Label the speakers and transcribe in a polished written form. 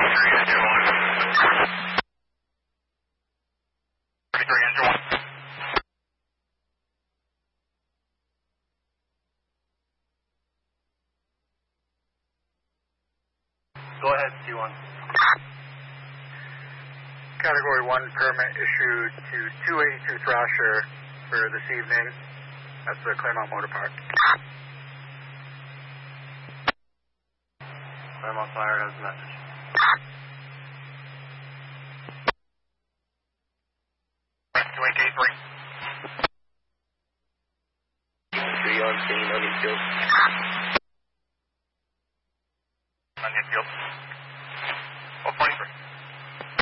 Speaker 1: Go ahead, T1.
Speaker 2: Category 1 permit issued to 282 Thrasher for this evening. That's the Claremont Motor Park.
Speaker 1: Claremont Fire has a message.
Speaker 3: Three on scene, on field.